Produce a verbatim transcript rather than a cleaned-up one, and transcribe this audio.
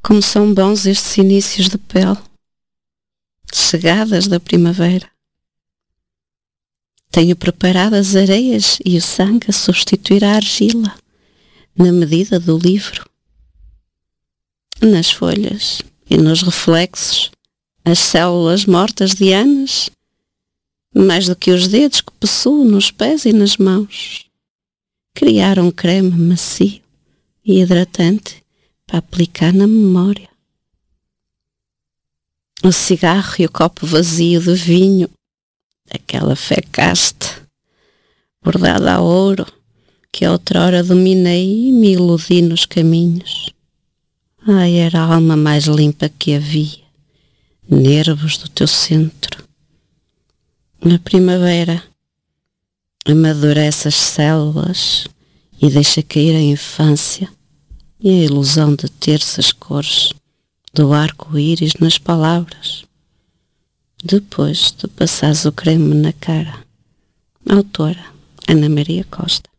Como são bons estes inícios de pele, chegadas da primavera. Tenho preparado as areias e o sangue a substituir a argila, na medida do livro. Nas folhas e nos reflexos, as células mortas de anos, mais do que os dedos que possuo nos pés e nas mãos, criaram um creme macio e hidratante para aplicar na memória. O cigarro e o copo vazio de vinho, aquela fé casta, bordada a ouro, que outrora dominei e me iludi nos caminhos. Ai, era a alma mais limpa que havia, nervos do teu centro. Na primavera, amadurece as células e deixa cair a infância e a ilusão de ter-se as cores do arco-íris nas palavras. Depois de passares o creme na cara. Autora Ana Maria Costa.